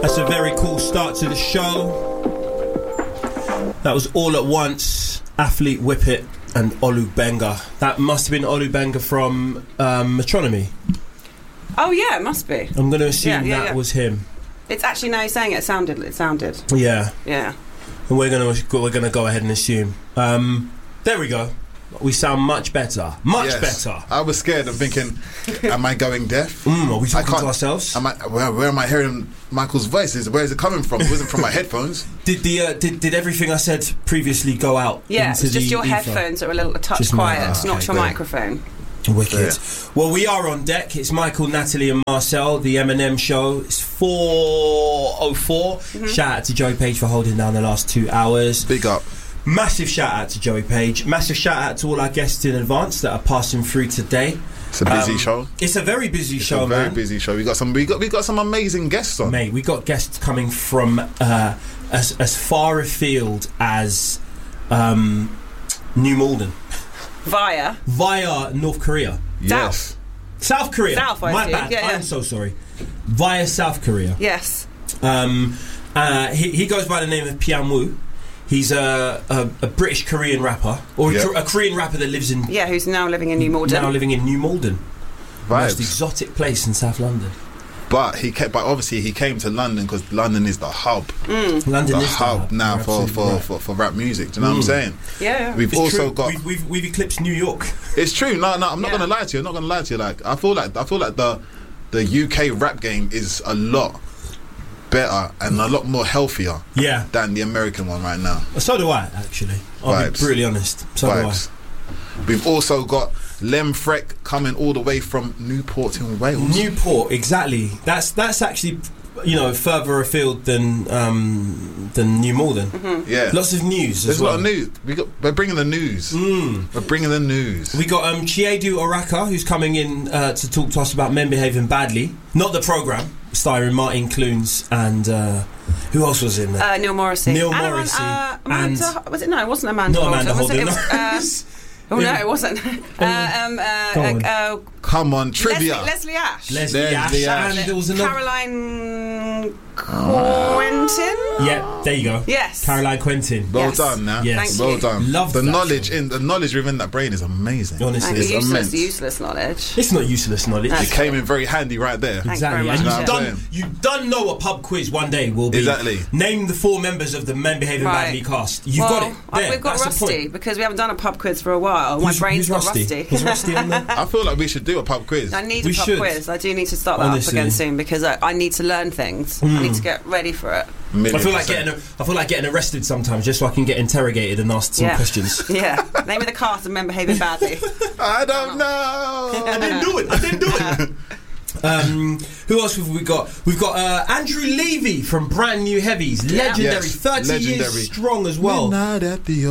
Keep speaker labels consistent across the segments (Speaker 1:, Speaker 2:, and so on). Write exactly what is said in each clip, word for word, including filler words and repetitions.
Speaker 1: That's a very cool start to the show. That was All at Once, Athlete Whippet and Olu Benga. That must have been Olu Benga from um, Metronomy.
Speaker 2: Oh yeah, it must be.
Speaker 1: I'm going to assume
Speaker 2: yeah, yeah,
Speaker 1: that
Speaker 2: yeah.
Speaker 1: was him.
Speaker 2: It's actually, now you're saying it, it sounded. It sounded.
Speaker 1: Yeah.
Speaker 2: Yeah.
Speaker 1: And we're going to we're going to go ahead and assume. Um, there we go. We sound much better. Much
Speaker 3: Yes.
Speaker 1: better.
Speaker 3: I was scared of thinking, am I going deaf?
Speaker 1: Mm, are we
Speaker 3: I
Speaker 1: talking
Speaker 3: can't-
Speaker 1: to ourselves?
Speaker 3: Am I, where, where am I hearing Michael's voice? Is Where is it coming from? It wasn't from my headphones.
Speaker 1: Did the uh, did did everything I said previously go out?
Speaker 2: Yeah,
Speaker 1: into
Speaker 2: it's just
Speaker 1: the
Speaker 2: your
Speaker 1: ether?
Speaker 2: headphones are a little a touch
Speaker 1: Just my-
Speaker 2: quiet. It's
Speaker 1: ah,
Speaker 2: not
Speaker 1: okay,
Speaker 2: your
Speaker 3: good.
Speaker 2: microphone.
Speaker 1: Wicked.
Speaker 3: Yeah.
Speaker 1: Well, we are on deck. It's Michael, Natalie and Marcel, the M and M show. It's four oh four.
Speaker 2: Mm-hmm.
Speaker 1: Shout out to Joey Page for holding down the last two hours.
Speaker 3: Big up.
Speaker 1: Massive shout out to Joey Page. Massive shout out to all our guests in advance that are passing through today.
Speaker 3: It's a busy
Speaker 1: Um,
Speaker 3: show.
Speaker 1: It's a very busy
Speaker 3: It's
Speaker 1: show,
Speaker 3: a very
Speaker 1: man.
Speaker 3: busy show. We got some. We got. We got some amazing guests on.
Speaker 1: Mate, we got guests coming from uh, as as far afield as um, New Malden
Speaker 2: Via.
Speaker 1: via North Korea.
Speaker 3: Yes.
Speaker 1: South Korea.
Speaker 2: South, I
Speaker 1: My
Speaker 2: assume.
Speaker 1: bad.
Speaker 2: Yeah, yeah.
Speaker 1: I'm so sorry. Via South Korea.
Speaker 2: Yes.
Speaker 1: Um, uh, he, he goes by the name of Pyam Woo. He's a, a, a British Korean rapper, or a,
Speaker 3: Yep.
Speaker 1: Kor- a Korean rapper that lives in
Speaker 2: Yeah, who's now living in New Malden.
Speaker 1: now living in New Malden, most
Speaker 3: Vibes.
Speaker 1: exotic place in South London.
Speaker 3: But he kept. But obviously he came to London because London is the hub.
Speaker 1: London
Speaker 3: The
Speaker 1: is
Speaker 3: hub
Speaker 1: the
Speaker 3: now
Speaker 1: You're
Speaker 3: for
Speaker 1: absolutely
Speaker 3: for,
Speaker 1: right.
Speaker 3: for for rap music. Do you know what I'm
Speaker 1: Mm.
Speaker 3: saying?
Speaker 2: Yeah, yeah.
Speaker 3: We've
Speaker 1: It's
Speaker 3: also
Speaker 1: true.
Speaker 3: got.
Speaker 1: We've, we've, we've eclipsed New York.
Speaker 3: It's true. No, no. I'm not
Speaker 2: Yeah.
Speaker 3: gonna lie to you. I'm not gonna lie to you. Like I feel like I feel like the the U K rap game is a lot better and a lot more healthier
Speaker 1: Yeah,
Speaker 3: than the American one right now.
Speaker 1: so do I. Actually, I'll
Speaker 3: Vibes.
Speaker 1: be brutally honest. So
Speaker 3: Vibes. We've also got Lem Freck coming all the way from Newport in
Speaker 1: do I.
Speaker 3: Wales.
Speaker 1: Newport, exactly. That's that's actually, you know, further afield than um, than New Malden.
Speaker 3: Yeah.
Speaker 1: Lots of news
Speaker 3: There's
Speaker 1: as
Speaker 3: a
Speaker 1: well.
Speaker 3: lot of news. We got. We're bringing the news.
Speaker 1: Mm.
Speaker 3: We're bringing the news.
Speaker 1: We got um, Chiedu Oraka, who's coming in uh, to talk to us about men behaving badly. Not the programme, starring Martin Clunes and uh, who else was in there?
Speaker 2: Uh, Neil Morrissey.
Speaker 1: Neil
Speaker 2: And
Speaker 1: Morrissey
Speaker 2: Uh,
Speaker 1: and-
Speaker 2: Amanda, was it? No, it wasn't Amanda
Speaker 1: Not Amanda
Speaker 2: Holden.
Speaker 1: Holden.
Speaker 2: Was it? It was, uh, oh no, it wasn't. uh, um, uh,
Speaker 1: Go on.
Speaker 2: uh, uh,
Speaker 3: Come on, trivia.
Speaker 2: Leslie, Leslie Ash.
Speaker 1: Leslie
Speaker 3: Leslie
Speaker 1: Ash,
Speaker 3: Ash.
Speaker 1: and there was another.
Speaker 2: Caroline Quentin.
Speaker 1: Yeah, there you go.
Speaker 2: Yes.
Speaker 1: Caroline Quentin.
Speaker 3: Well
Speaker 2: Yes.
Speaker 3: done, now.
Speaker 1: Yes.
Speaker 2: Thank
Speaker 3: Well
Speaker 2: you.
Speaker 3: done.
Speaker 1: Loved
Speaker 3: the
Speaker 1: that
Speaker 3: knowledge
Speaker 1: show.
Speaker 3: in the knowledge within that brain is amazing.
Speaker 1: Honestly,
Speaker 2: Thank
Speaker 3: It's
Speaker 2: you. Useless,
Speaker 3: immense.
Speaker 2: useless knowledge.
Speaker 1: it's not useless knowledge.
Speaker 2: No.
Speaker 3: It came in very handy right there.
Speaker 2: Thanks
Speaker 1: Exactly,
Speaker 2: very
Speaker 1: and
Speaker 2: much.
Speaker 1: you've
Speaker 3: Know what I'm
Speaker 1: done,
Speaker 3: saying?
Speaker 1: you done know a pub quiz one day will be
Speaker 3: Exactly.
Speaker 1: name the four members of the Men Behaving
Speaker 2: Right.
Speaker 1: Badly cast. You've
Speaker 2: well,
Speaker 1: got it.
Speaker 2: uh,
Speaker 1: There,
Speaker 2: we've got
Speaker 1: that's the
Speaker 2: Rusty
Speaker 1: point.
Speaker 2: because we haven't done a pub quiz for a while. My
Speaker 1: Who's-
Speaker 2: brain's
Speaker 1: who's
Speaker 2: got
Speaker 1: Rusty?
Speaker 2: rusty.
Speaker 1: Is Rusty on there?
Speaker 3: I feel like we should do a pub quiz.
Speaker 2: I need
Speaker 1: We
Speaker 2: a pub
Speaker 1: should.
Speaker 2: quiz. I do need to start that
Speaker 1: Honestly.
Speaker 2: up again soon because I, I need to learn things. I need to get ready for it.
Speaker 3: Million
Speaker 1: I feel like
Speaker 3: percent.
Speaker 1: getting I feel like getting arrested sometimes just so I can get interrogated and asked some
Speaker 2: Yeah.
Speaker 1: questions.
Speaker 2: Yeah. Name of the cast and men behaving badly.
Speaker 3: I don't know.
Speaker 1: I didn't do it. I didn't do it. Um, who else have we got? We've got uh, Andrew Levy from Brand New Heavies, legendary,
Speaker 3: Yes,
Speaker 1: thirty
Speaker 3: legendary.
Speaker 1: years strong as well.
Speaker 3: Midnight at the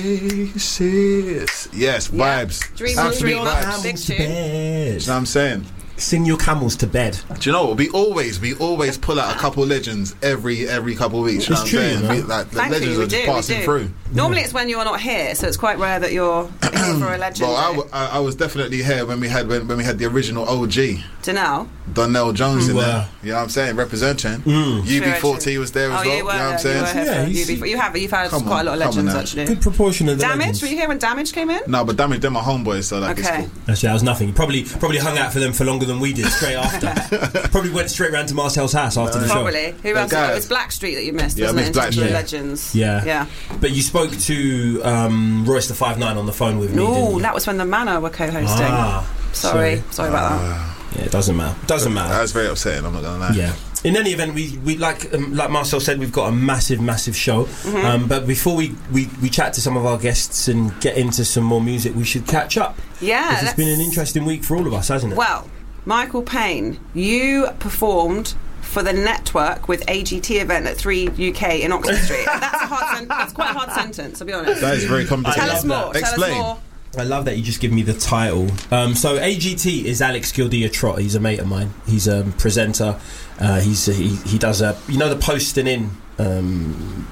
Speaker 3: Oasis. Yes,
Speaker 2: Yeah.
Speaker 3: vibes.
Speaker 2: Dream
Speaker 3: Absolute
Speaker 2: on, dream
Speaker 3: vibes.
Speaker 2: on.
Speaker 3: Do
Speaker 2: Big
Speaker 1: to
Speaker 2: tune.
Speaker 1: bed.
Speaker 3: you know what I'm saying?
Speaker 1: Sing your camels to bed.
Speaker 3: Do you know what? We always, we always pull out a couple legends every every couple of weeks. You know
Speaker 1: It's
Speaker 3: what I'm
Speaker 1: true,
Speaker 3: saying?
Speaker 1: you know.
Speaker 3: We, like, the
Speaker 2: Thankfully,
Speaker 3: legends
Speaker 2: we
Speaker 3: are just
Speaker 2: do, we
Speaker 3: passing
Speaker 2: do.
Speaker 3: through.
Speaker 2: Normally it's when you're not here, so it's quite rare that you're here for a legend.
Speaker 3: Well, I, w- I, I was definitely here when we had when, when we had the original O G,
Speaker 2: Dunno.
Speaker 3: Donnell Jones in
Speaker 1: Wow.
Speaker 3: there. You know what I'm saying? Representing.
Speaker 1: Mm.
Speaker 3: U B
Speaker 2: True,
Speaker 3: forty
Speaker 2: true.
Speaker 3: was there as
Speaker 2: Oh,
Speaker 3: well.
Speaker 2: you were,
Speaker 3: know what I'm
Speaker 2: you
Speaker 3: saying?
Speaker 2: were here
Speaker 1: Yeah,
Speaker 2: for
Speaker 1: he's-
Speaker 2: U B. You have, you've had
Speaker 3: Come
Speaker 2: quite
Speaker 3: on,
Speaker 2: a lot of
Speaker 3: come on
Speaker 2: legends
Speaker 3: now.
Speaker 2: actually.
Speaker 1: Good proportion of the
Speaker 2: Damage?
Speaker 1: legends.
Speaker 2: Were you here when Damage came in?
Speaker 3: No, but damn it, they're my homeboys, so like
Speaker 2: Okay.
Speaker 3: it's cool.
Speaker 1: Actually, that was nothing. You probably probably hung out for them for longer than we did. Straight after, probably went straight round to Marcel's house after the show.
Speaker 2: Probably. Who else?
Speaker 3: guys.
Speaker 2: It was Blackstreet that you missed,
Speaker 3: Yeah, I
Speaker 2: wasn't it?
Speaker 3: missed
Speaker 2: In terms of
Speaker 3: Blackstreet.
Speaker 2: legends.
Speaker 1: Yeah.
Speaker 2: Yeah.
Speaker 1: But you spoke to um, Royce the five nine on the phone with me. didn't
Speaker 2: No,
Speaker 1: you?
Speaker 2: that was when the Manor were co-hosting.
Speaker 1: Ah,
Speaker 2: sorry. sorry, about that.
Speaker 1: Yeah, it doesn't matter. Doesn't matter.
Speaker 3: That was very upsetting. I'm not gonna lie.
Speaker 1: Yeah. In any event, we, we like um, like Marcel said, we've got a massive, massive show.
Speaker 2: Mm-hmm.
Speaker 1: Um, but before we, we, we chat to some of our guests and get into some more music, we should catch up.
Speaker 2: Yeah.
Speaker 1: Because it's been an
Speaker 2: let's-
Speaker 1: interesting week for all of us, hasn't it?
Speaker 2: Well, Michael Payne, you performed for the Network with A G T event at three U K in Oxford Street. That's a hard sen- that's quite a hard sentence, to be honest.
Speaker 3: That is very complicated.
Speaker 2: Tell
Speaker 1: I
Speaker 2: us
Speaker 1: love
Speaker 2: more.
Speaker 1: that.
Speaker 2: Tell
Speaker 3: Explain.
Speaker 2: us more.
Speaker 1: I love that you just give me the title. Um, so A G T is Alex Gildea Trott. He's a mate of mine. He's a presenter. Uh, he's he, he does a you know the posting in um,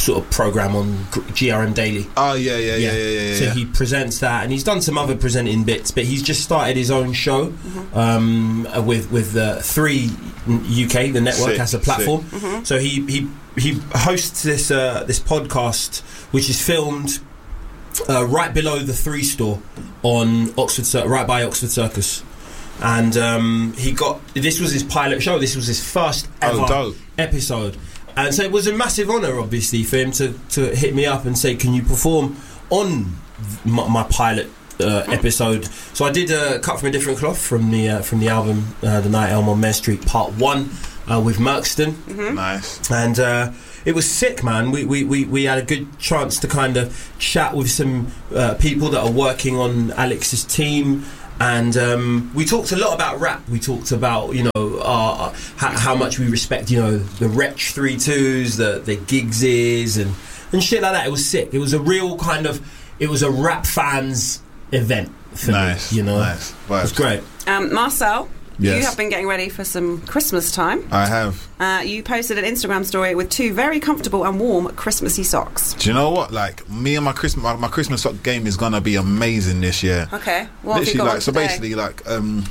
Speaker 1: sort of program on G R M Daily.
Speaker 3: Oh yeah, yeah, yeah, yeah, yeah. yeah,
Speaker 1: So
Speaker 3: yeah.
Speaker 1: he presents that, and he's done some other presenting bits, but he's just started his own show mm-hmm. um, with with uh, three U K. The network
Speaker 3: Sick,
Speaker 1: has a platform.
Speaker 2: Mm-hmm.
Speaker 1: So he he he hosts this uh, this podcast, which is filmed uh, right below the Three Store on Oxford, Cir- right by Oxford Circus. And um, he got this was his pilot show. This was his first ever
Speaker 3: Oh, dope.
Speaker 1: episode. And so it was a massive honour, obviously, for him to, to hit me up and say, can you perform on my, my pilot uh, episode? So I did uh, Cut From a Different Cloth from the uh, from the album uh, The Night Elm on Mare Street Part one uh, with Merkston.
Speaker 2: Mm-hmm.
Speaker 3: Nice.
Speaker 1: And uh, it was sick, man. We, we, we, we had a good chance to kind of chat with some uh, people that are working on Alex's team. And um, we talked a lot about rap. We talked about, you know, uh, how, how much we respect, you know, the Wretch three twos, the the Giggses, and and shit like that. It was sick. It was a real kind of, it was a rap fans event for
Speaker 3: Nice.
Speaker 1: me, you know.
Speaker 3: Nice.
Speaker 1: It was great.
Speaker 2: Um, Marcel,
Speaker 3: Yes.
Speaker 2: you have been getting ready for some Christmas time.
Speaker 3: I have.
Speaker 2: Uh, you posted an Instagram story with two very comfortable and warm Christmassy socks.
Speaker 3: Do you know what? Like me and my Christmas, my, my Christmas sock game is gonna be amazing this year.
Speaker 2: Okay, what have you
Speaker 3: Literally,
Speaker 2: got
Speaker 3: like
Speaker 2: on
Speaker 3: so.
Speaker 2: today?
Speaker 3: Basically, like um,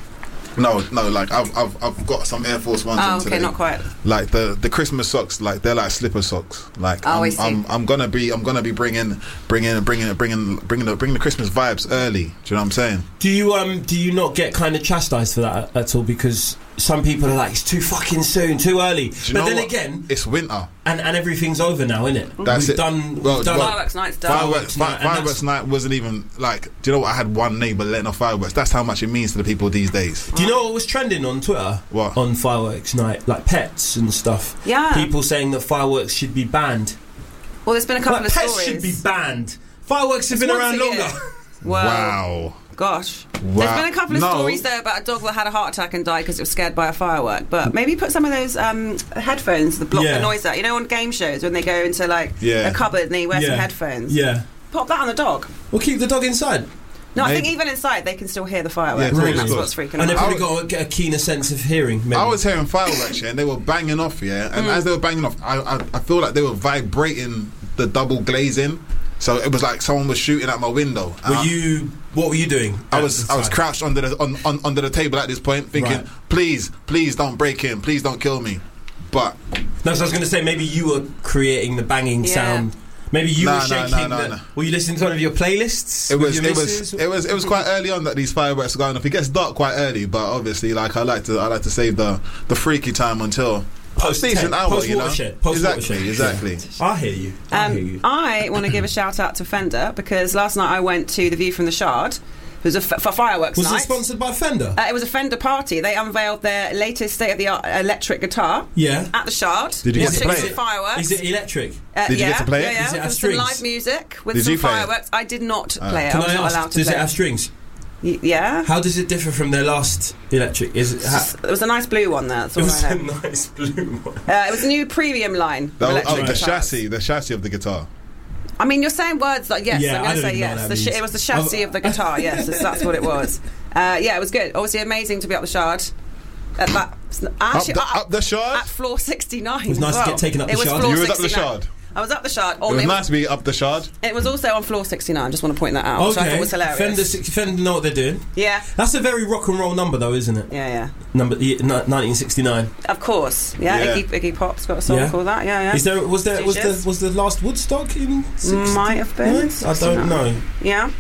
Speaker 3: no, no, like I've I've I've got some Air Force Ones
Speaker 2: Oh,
Speaker 3: on
Speaker 2: okay,
Speaker 3: today.
Speaker 2: not quite.
Speaker 3: Like the the Christmas socks, like they're like slipper socks. Like
Speaker 2: Oh,
Speaker 3: I'm,
Speaker 2: I see.
Speaker 3: I'm I'm gonna be I'm gonna be bringing bringing bringing bringing bringing the bringing the Christmas vibes early. Do you know what I'm saying?
Speaker 1: Do you um do you not get kind of chastised for that at all? Because some people are like, it's too fucking soon, too early.
Speaker 3: Do you
Speaker 1: But
Speaker 3: know
Speaker 1: then
Speaker 3: what?
Speaker 1: again,
Speaker 3: It's winter.
Speaker 1: and, and everything's over now, innit?
Speaker 3: That's
Speaker 1: we've
Speaker 3: it.
Speaker 1: done, we've
Speaker 3: Well,
Speaker 1: done
Speaker 3: well,
Speaker 2: Fireworks night's done.
Speaker 3: Fireworks,
Speaker 1: Fireworks night,
Speaker 3: fi-
Speaker 1: and
Speaker 3: fireworks
Speaker 1: that's-
Speaker 3: night wasn't even like. Do you know what? I had one neighbour letting off fireworks. That's how much it means to the people these days.
Speaker 1: Do you know what was trending on Twitter?
Speaker 3: What?
Speaker 1: On fireworks night, like pets and stuff.
Speaker 2: Yeah.
Speaker 1: People saying that fireworks should be banned.
Speaker 2: Well, there's been a couple
Speaker 1: Like
Speaker 2: of
Speaker 1: pets
Speaker 2: stories.
Speaker 1: should be banned. Fireworks have
Speaker 2: It's
Speaker 1: been
Speaker 2: once
Speaker 1: around
Speaker 2: a year.
Speaker 1: longer.
Speaker 2: Well,
Speaker 3: Wow.
Speaker 2: gosh.
Speaker 3: Wow.
Speaker 2: There's been a couple of
Speaker 3: No.
Speaker 2: stories though about a dog that had a heart attack and died because it was scared by a firework. But maybe put some of those um, headphones that block
Speaker 1: Yeah.
Speaker 2: the noise out. You know, on game shows when they go into like
Speaker 3: Yeah.
Speaker 2: a cupboard and they wear
Speaker 1: Yeah.
Speaker 2: some headphones.
Speaker 1: Yeah.
Speaker 2: Pop that on the dog.
Speaker 1: Well, keep the dog inside.
Speaker 2: No, I think
Speaker 3: Maybe-
Speaker 2: even inside they can still hear the fireworks.
Speaker 3: Yeah,
Speaker 2: I think
Speaker 3: really?
Speaker 2: that's what's freaking
Speaker 1: And
Speaker 2: them
Speaker 1: they've
Speaker 2: out.
Speaker 1: probably got to get a keener sense of hearing. Maybe.
Speaker 3: I was hearing fireworks, yeah, and they were banging off, yeah. And
Speaker 2: Mm.
Speaker 3: as they were banging off, I, I I feel like they were vibrating the double glazing. So it was like someone was shooting at my window. And
Speaker 1: Were
Speaker 3: I,
Speaker 1: you? What were you doing?
Speaker 3: I
Speaker 1: at
Speaker 3: was
Speaker 1: the
Speaker 3: I was
Speaker 1: time?
Speaker 3: crouched under the on, on, under the table at this point, thinking,
Speaker 1: Right.
Speaker 3: please, please don't break in, please don't kill me. But
Speaker 1: No, so I was going to say maybe you were creating the banging
Speaker 2: Yeah.
Speaker 1: sound. Maybe you
Speaker 3: Nah,
Speaker 1: were
Speaker 3: nah,
Speaker 1: shaking.
Speaker 3: nah, nah,
Speaker 1: the,
Speaker 3: nah.
Speaker 1: Were you listening to one of your playlists?
Speaker 3: it
Speaker 1: with
Speaker 3: was
Speaker 1: your
Speaker 3: it was
Speaker 1: missus?
Speaker 3: it was it was quite early on that these fireworks were going off. It gets dark quite early, but obviously, like I like to I like to save the the freaky time until
Speaker 1: Post
Speaker 3: a decent
Speaker 1: ten,
Speaker 3: hour,
Speaker 1: post
Speaker 3: you know.
Speaker 1: watershed, post
Speaker 3: exactly,
Speaker 1: watershed.
Speaker 3: exactly.
Speaker 1: I hear you. I hear
Speaker 2: Um,
Speaker 1: you.
Speaker 2: I want to give a shout out to Fender because last night I went to the View from the Shard. It was a f- for fireworks
Speaker 1: Was
Speaker 2: night.
Speaker 1: it sponsored by Fender?
Speaker 2: Uh, it was a Fender party. They unveiled their latest state-of-the-art electric guitar
Speaker 1: yeah.
Speaker 2: at the Shard.
Speaker 3: Did you get
Speaker 2: Watching
Speaker 3: to play
Speaker 2: some
Speaker 3: it?
Speaker 2: fireworks.
Speaker 1: Is it electric?
Speaker 2: Uh,
Speaker 3: Did you
Speaker 2: yeah,
Speaker 3: get to play it?
Speaker 2: Yeah, yeah.
Speaker 1: Does it
Speaker 2: There
Speaker 1: have
Speaker 2: was some
Speaker 1: strings?
Speaker 2: live music with
Speaker 3: Did
Speaker 2: some
Speaker 3: you play it?
Speaker 2: fireworks. I did not
Speaker 3: Ah.
Speaker 2: play it.
Speaker 1: Can
Speaker 2: I was
Speaker 1: I
Speaker 2: not
Speaker 1: ask?
Speaker 2: allowed to
Speaker 1: Does
Speaker 2: play
Speaker 1: it have strings?
Speaker 2: Y- yeah.
Speaker 1: How does it differ from their last electric? Is it? Ha-
Speaker 2: There was a nice blue one there. That's
Speaker 1: it
Speaker 2: all
Speaker 1: was
Speaker 2: I
Speaker 1: a
Speaker 2: know.
Speaker 1: nice blue one.
Speaker 2: Uh, it was a new premium line. of
Speaker 3: That was,
Speaker 2: electric
Speaker 3: oh, the
Speaker 2: guitars.
Speaker 3: chassis, the chassis of the guitar.
Speaker 2: I mean, you're saying words like yes.
Speaker 1: Yeah,
Speaker 2: I'm
Speaker 1: I
Speaker 2: going to
Speaker 1: don't
Speaker 2: say
Speaker 1: even know
Speaker 2: yes.
Speaker 1: what
Speaker 2: The
Speaker 1: that
Speaker 2: sh-
Speaker 1: means.
Speaker 2: it was the chassis
Speaker 1: Oh.
Speaker 2: of the guitar. Yes, that's, that's what it was. Uh, yeah, it was good. Obviously, amazing to be up the Shard. At that, actually,
Speaker 3: up, the,
Speaker 2: up,
Speaker 3: up the shard.
Speaker 2: at floor sixty-nine.
Speaker 1: It was nice
Speaker 2: as
Speaker 1: to
Speaker 2: well.
Speaker 1: get taken up
Speaker 2: it
Speaker 1: the
Speaker 2: was
Speaker 1: Shard.
Speaker 2: Floor
Speaker 3: You was up the
Speaker 2: sixty-nine.
Speaker 3: Shard.
Speaker 2: I was up the Shard. Oh,
Speaker 3: It was
Speaker 2: it,
Speaker 3: nice to be up the shard.
Speaker 2: it was also on floor sixty-nine. Just want to point that out.
Speaker 1: Okay.
Speaker 2: Which I thought was hilarious.
Speaker 1: Fender, six- Fender know what they're doing.
Speaker 2: Yeah,
Speaker 1: That's a very rock and roll number, though, isn't it?
Speaker 2: yeah, yeah.
Speaker 1: Number the- ni- nineteen sixty-nine.
Speaker 2: Of course. Yeah,
Speaker 3: Yeah.
Speaker 2: Iggy, Iggy Pop's got a song
Speaker 1: Yeah.
Speaker 2: called that. Yeah, yeah.
Speaker 1: Is there? Was there? Was
Speaker 2: Stooges.
Speaker 1: the? Was the last Woodstock in? sixty-nine?
Speaker 2: Might have been.
Speaker 1: I don't
Speaker 2: sixty-nine.
Speaker 1: know.
Speaker 2: Yeah.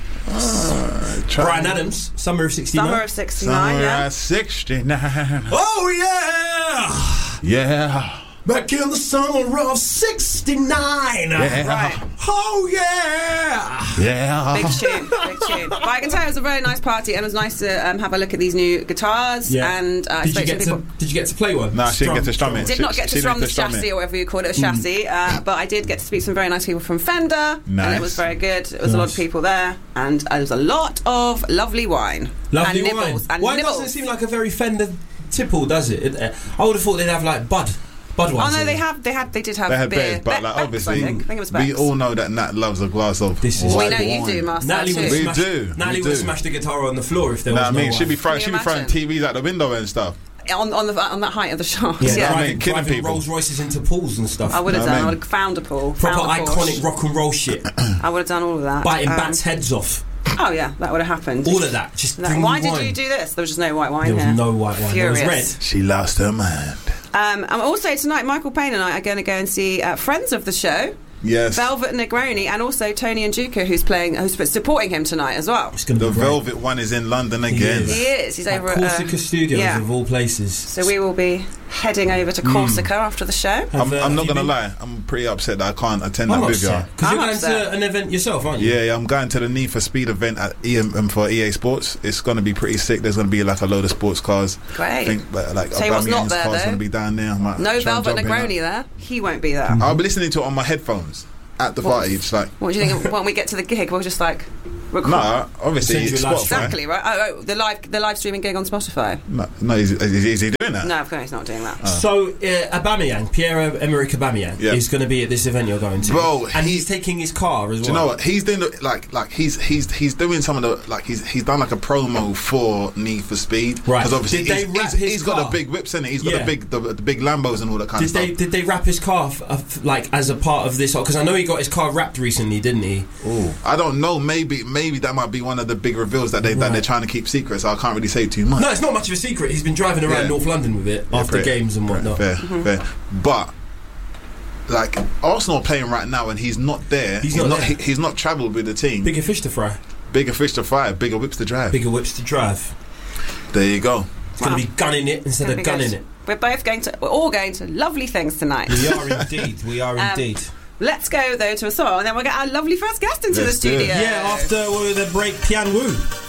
Speaker 1: Brian Adams, Summer of sixty-nine.
Speaker 2: Summer of sixty-nine.
Speaker 3: Summer
Speaker 2: Yeah.
Speaker 3: at sixty-nine.
Speaker 1: Oh yeah!
Speaker 3: Yeah.
Speaker 1: Back in the summer of sixty-nine.
Speaker 3: Yeah.
Speaker 2: Right.
Speaker 1: Oh yeah!
Speaker 3: Yeah.
Speaker 2: Big tune, big tune. But I can tell it was a very nice party, and it was nice to um, have a look at these new guitars.
Speaker 1: Yeah.
Speaker 2: And uh, I
Speaker 1: Did you
Speaker 2: spoke to
Speaker 1: get
Speaker 2: people.
Speaker 1: to? Did you get to play one?
Speaker 3: No, she didn't get to strum it.
Speaker 2: Did
Speaker 3: She-
Speaker 2: not get to
Speaker 3: she
Speaker 2: strum
Speaker 3: didn't
Speaker 2: the
Speaker 3: get to strum
Speaker 2: chassis
Speaker 3: it.
Speaker 2: or whatever you call it, a chassis, uh, but I did get to speak to some very nice people from Fender, and
Speaker 3: Nice.
Speaker 2: it was very good. It was a lot of
Speaker 1: Nice.
Speaker 2: people there, and uh, there was a lot of lovely wine.
Speaker 1: Lovely
Speaker 2: and
Speaker 1: wine.
Speaker 2: nibbles. And
Speaker 1: Wine
Speaker 2: nibbles.
Speaker 1: doesn't seem like a very Fender tipple, does it? It- uh, I would have thought they'd have like Bud. Budweiser.
Speaker 2: Oh no, they have, they had, they did have
Speaker 3: They had
Speaker 2: beer.
Speaker 3: beers, but
Speaker 2: Be-
Speaker 3: like
Speaker 2: Beck's,
Speaker 3: obviously,
Speaker 2: I think. I think it was
Speaker 3: we
Speaker 2: Beck's.
Speaker 3: all know that Nat loves a glass of.
Speaker 1: This is-
Speaker 2: We
Speaker 3: white
Speaker 2: know you
Speaker 3: wine.
Speaker 2: do, Master.
Speaker 1: Natalie
Speaker 2: too.
Speaker 1: would
Speaker 3: We
Speaker 1: smash,
Speaker 3: do,
Speaker 1: Natalie
Speaker 3: we
Speaker 1: would
Speaker 3: do.
Speaker 1: smash the guitar on the floor if there
Speaker 3: Nah,
Speaker 1: was
Speaker 3: I
Speaker 1: no
Speaker 3: mean, she'd be
Speaker 1: wine.
Speaker 3: throwing,
Speaker 2: Can
Speaker 3: she'd
Speaker 2: you
Speaker 3: be throwing
Speaker 2: imagine?
Speaker 3: T Vs out the window and stuff.
Speaker 2: on on, the, on that height of the shaft.
Speaker 1: Yeah,
Speaker 2: Yeah,
Speaker 3: I
Speaker 1: driving,
Speaker 3: mean, killing
Speaker 1: driving
Speaker 3: people.
Speaker 1: Rolls Royces into pools and stuff.
Speaker 2: I would have
Speaker 3: No,
Speaker 2: done.
Speaker 3: I
Speaker 2: I
Speaker 3: mean-
Speaker 2: would have found a pool.
Speaker 1: Proper
Speaker 2: found a
Speaker 1: iconic
Speaker 2: Porsche.
Speaker 1: rock and roll shit.
Speaker 2: I would have done all of that.
Speaker 1: Biting
Speaker 2: Um,
Speaker 1: bats' heads off.
Speaker 2: Oh yeah, that would have happened.
Speaker 1: All of that. Just
Speaker 2: No,
Speaker 1: bring
Speaker 2: why
Speaker 1: wine.
Speaker 2: did you do this? There was just no white wine
Speaker 1: There was
Speaker 2: here.
Speaker 1: no white wine.
Speaker 2: Furious.
Speaker 1: There was red.
Speaker 3: She lost her mind.
Speaker 2: Um, and also tonight, Michael Payne and I are going to go and see uh, friends of the show,
Speaker 3: Yes.
Speaker 2: Velvet Negroni, and also Tony and Juka, who's playing, who's supporting him tonight as well.
Speaker 1: It's going to
Speaker 3: The
Speaker 1: be great.
Speaker 3: Velvet one is in London again.
Speaker 1: is.
Speaker 2: He is. He's
Speaker 1: At
Speaker 2: over at
Speaker 1: Corsica
Speaker 2: uh,
Speaker 1: Studios
Speaker 2: yeah.
Speaker 1: of all places.
Speaker 2: So we will be heading over to Corsica after the show.
Speaker 3: I'm,
Speaker 1: Have, uh,
Speaker 3: I'm
Speaker 1: have
Speaker 3: not
Speaker 1: you
Speaker 3: going to
Speaker 1: been-
Speaker 3: lie. I'm pretty upset that I can't attend
Speaker 1: I'm
Speaker 3: that with you.
Speaker 1: upset. Because
Speaker 2: I'm
Speaker 1: you're going
Speaker 2: upset.
Speaker 1: to an event yourself, aren't you?
Speaker 3: Yeah, yeah, I'm going to the Need for Speed event at E M um, for E A Sports. It's going to be pretty sick. There's going to be like a load of sports cars.
Speaker 2: Great.
Speaker 3: I think that, like
Speaker 2: Tell you what's not
Speaker 3: Aubameyang's
Speaker 2: there,
Speaker 3: car's
Speaker 2: though.
Speaker 3: going to be down there. I might
Speaker 2: No
Speaker 3: try and
Speaker 2: Velvet
Speaker 3: jump in that.
Speaker 2: Negroni there. He won't be there.
Speaker 3: I'll be listening to it on my headphones at the
Speaker 2: What?
Speaker 3: party. It's like,
Speaker 2: What do you think? When we get to the gig, we'll just like record.
Speaker 3: nah, obviously
Speaker 1: Send you
Speaker 3: it's
Speaker 1: a live
Speaker 3: Spotify.
Speaker 1: stream.
Speaker 2: Exactly right. Oh, oh, the live the live streaming gig on Spotify.
Speaker 3: No, no is, is, is he doing that?
Speaker 2: No, of course he's not doing that.
Speaker 1: So, uh, Aubameyang, Pierre-Emerick Aubameyang,
Speaker 3: Yeah.
Speaker 1: is going to be at this event you're going to.
Speaker 3: Bro,
Speaker 1: and
Speaker 3: he-
Speaker 1: he's taking his car as well.
Speaker 3: Do you know what he's doing? the- Like, like he's he's he's doing some of the like he's he's done like a promo for Need for Speed.
Speaker 1: Right.
Speaker 3: Because obviously
Speaker 1: Did they
Speaker 3: he's,
Speaker 1: wrap
Speaker 3: he's,
Speaker 1: his
Speaker 3: he's got
Speaker 1: car?
Speaker 3: the big whips in it. He's got
Speaker 1: Yeah.
Speaker 3: the big the, the big Lambos and all that kind
Speaker 1: Did
Speaker 3: of stuff.
Speaker 1: they did they wrap his car f- uh, f- like as a part of this? Because I know he got his car wrapped recently, didn't he?
Speaker 3: Ooh. I don't know. Maybe maybe that might be one of the big reveals that they that
Speaker 1: Right.
Speaker 3: they're trying to keep secret. So I can't really say too much.
Speaker 1: No, it's not much of a secret. He's been driving around
Speaker 3: Yeah.
Speaker 1: North London with it
Speaker 3: Yeah,
Speaker 1: after
Speaker 3: fair,
Speaker 1: games and
Speaker 3: fair,
Speaker 1: whatnot.
Speaker 3: Fair, fair. But like Arsenal are playing right now, and he's not there.
Speaker 1: He's not there.
Speaker 3: He, he's not travelled with the team.
Speaker 1: Bigger fish to fry,
Speaker 3: Bigger fish to fry, bigger whips to drive.
Speaker 1: bigger whips to drive.
Speaker 3: There you go.
Speaker 1: It's going
Speaker 2: Wow.
Speaker 1: to be gunning it instead
Speaker 2: Gonna
Speaker 1: of
Speaker 2: be
Speaker 1: gunning
Speaker 2: good.
Speaker 1: it.
Speaker 2: We're both going to. We're all going to lovely things tonight.
Speaker 1: We are indeed. We are
Speaker 2: Um,
Speaker 1: indeed.
Speaker 2: Let's go though to a song, and then we'll get our lovely first guest into
Speaker 3: Let's
Speaker 2: the
Speaker 3: do it.
Speaker 2: studio.
Speaker 1: Yeah, after uh, the break, Pian Wu.